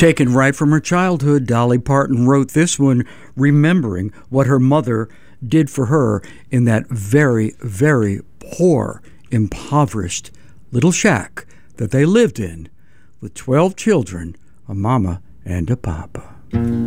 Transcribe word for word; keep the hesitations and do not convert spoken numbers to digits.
Taken right from her childhood, Dolly Parton wrote this one remembering what her mother did for her in that very, very poor, impoverished little shack that they lived in with twelve children, a mama and a papa.